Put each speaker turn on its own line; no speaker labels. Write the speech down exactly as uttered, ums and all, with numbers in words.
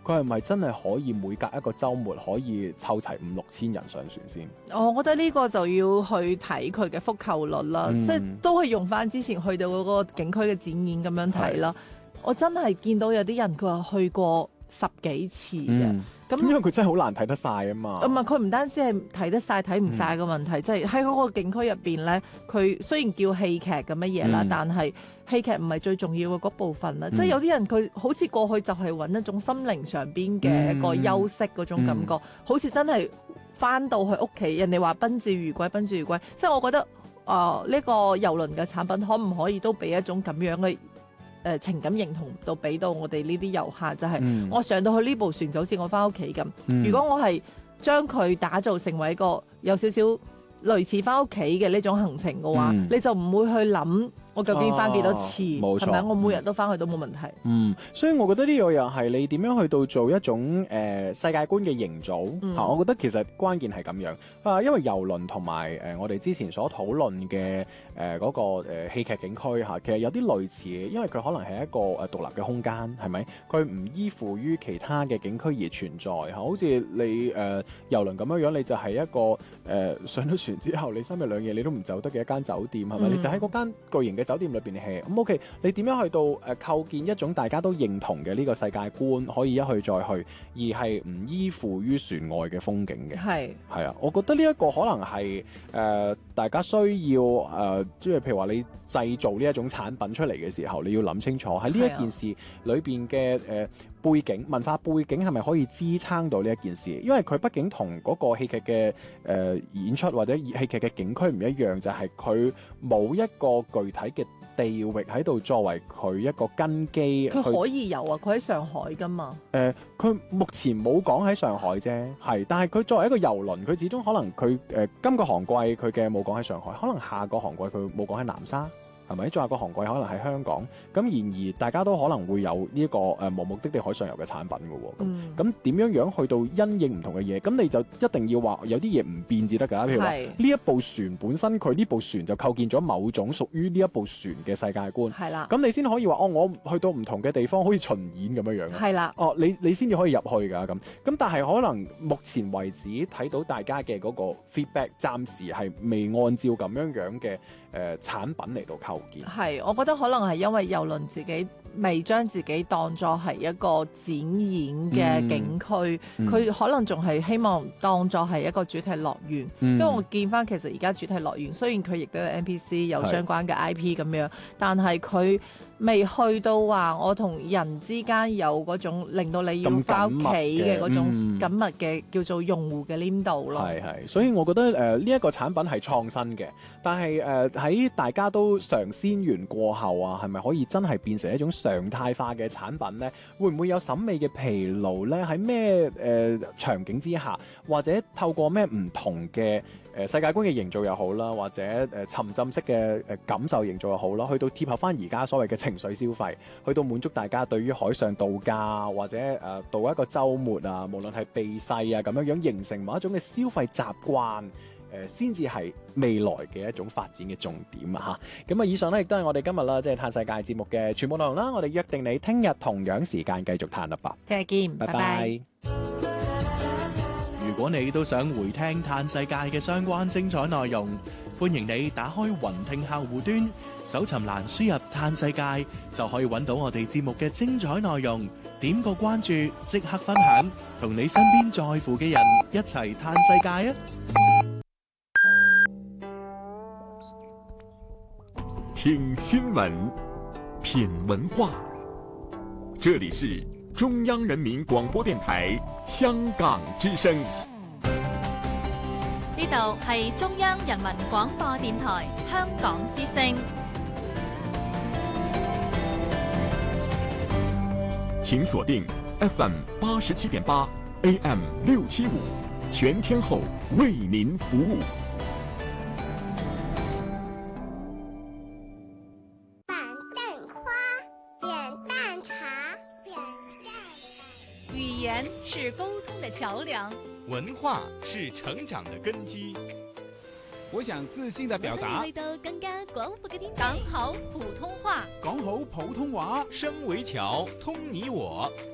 佢係咪真係可以每隔一個週末可以湊齊五六千人上船先？
我覺得呢個就要去睇佢嘅復購率啦，
嗯、
即係都係用翻之前去到嗰個景區嘅展演咁樣睇啦。我真係見到有啲人佢話去過十幾次嘅。嗯
咁因為佢真係好難睇得晒啊嘛。
唔係佢唔單止係睇得晒睇唔晒嘅問題，即係喺嗰個景區入邊咧，佢雖然叫戲劇咁乜嘢啦，嗯、但係戲劇唔係最重要嘅嗰部分啦。嗯、即係有啲人佢好似過去就係揾一種心靈上邊嘅一個休息嗰種感覺，嗯嗯、好似真係翻到去屋企。人哋話賓至如歸，賓至如歸。即係我覺得啊，呢、呃呢個郵輪嘅產品可唔可以都俾一種咁樣嘅？誒、呃、情感認同到俾到我哋呢啲遊客，就係、是嗯、我上到去呢部船就好似我翻屋企咁。嗯、如果我係將佢打造成為一個有少少類似翻屋企嘅呢種行程嘅話，嗯、你就唔會去諗我究竟翻幾多次，係咪、啊？我每日都翻去都冇問題。
嗯，所以我覺得呢個又係你點樣去到做一種誒、呃、世界觀嘅營造嚇、嗯啊。我覺得其實關鍵係咁樣啊，因為郵輪同埋誒我哋之前所討論嘅誒嗰個誒、呃、戲劇景區嚇、啊，其實有啲類似，因為佢可能係一個誒獨立嘅空間，係咪？佢唔依附於其他嘅景區而存在嚇、啊。好似你誒、呃、郵輪咁樣樣，你就係一個誒、呃、上咗船之後，你三日兩夜你都唔走得嘅一間酒店，係咪？嗯、你就喺嗰間巨型嘅酒店裏邊嚟，咁 OK，你點樣去到誒、呃、構建一種大家都認同嘅呢個世界觀，可以一去再去，而係唔依附於船外嘅風景嘅？係係啊，我覺得呢一個可能係誒、呃、大家需要誒，即、呃、係譬如話你製造呢一種產品出嚟嘅時候，你要諗清楚喺呢一件事裏邊嘅誒背景文化背景係咪可以支撐到呢一件事？因為佢畢竟同嗰個戲劇嘅誒、呃、演出或者戲劇嘅景區唔一樣，就係佢冇一個具體嘅地域喺度作為佢一個根基。
佢可以有啊，佢喺上海噶嘛。誒、
呃，佢目前冇講喺上海啫，係，但係佢作為一個郵輪，佢始終可能佢誒、呃、今個航季佢嘅冇講喺上海，可能下個航季佢冇講喺南沙。係咪？仲有個航季可能喺香港，咁然而大家都可能會有呢、這、一個誒、呃、無目的地海上遊嘅產品嘅喎。咁咁點樣樣去到因應唔同嘅嘢？咁你就一定要話有啲嘢唔變至得㗎。譬如話呢一部船本身，佢呢部船就構建咗某種屬於呢一部船嘅世界觀。係啦。咁你先可以話哦，我去到唔同嘅地方，好似巡演咁樣樣。係啦。哦，你你先至可以入去㗎咁。咁但係可能目前為止睇到大家嘅嗰個 feedback，暫時係未按照咁樣樣嘅誒、呃、產品嚟到構。
係，我覺得可能係因為郵輪自己未將自己當作係一個展演嘅景區，佢、嗯嗯、可能仲係希望當作係一個主題樂園。嗯、因為我見翻其實而家主題樂園雖然佢亦都有 N P C 有相關嘅 I P 咁樣，但係佢未去到話我同人之間有嗰種令到你要翻屋企嘅嗰種緊密嘅、嗯、叫做用戶嘅黏度咯。
係係，所以我覺得誒呢一個產品係創新嘅，但係誒喺大家都嘗鮮完過後啊，係咪可以真係變成一種常態化嘅產品呢？會唔會有審美嘅疲勞呢？喺咩誒場景之下，或者透過咩唔同嘅誒、呃、世界觀嘅營造又好啦，或者誒、呃、沉浸式嘅誒、呃、感受營造又好啦，去到貼合翻而家所謂嘅情緒消費，去到滿足大家對於海上度假或者誒、呃、度一個週末啊，無論係避世啊咁樣樣，形成某一種嘅消費習慣。誒先至係未來嘅一種發展嘅重點啊！嚇，咁啊，以上咧亦都係我哋今日啦，即係嘆世界節目嘅全部內容啦。我哋約定你聽日同樣時間繼續嘆啦吧。
聽日見，拜拜。拜拜。
如果你都想回聽嘆世界嘅相關精彩內容，歡迎你打開雲聽客戶端，搜尋欄輸入嘆世界，就可以揾到我哋節目嘅精彩內容。點個關注，即刻分享，同你身邊在乎嘅人一齊嘆世界啊！
聽新聞，品文化，這裏是中央人民廣播電台香港之聲。
呢度係中央人民廣播電台香港之聲。
請鎖定 F M 八十七點八 A M 六七五，全天候為您服務。
是溝通的橋樑，
文化是成長的根基。
我想自信地表達，
去到更加廣闊嘅天地，講好普通話，
講好普通話，
聲為橋，通你我。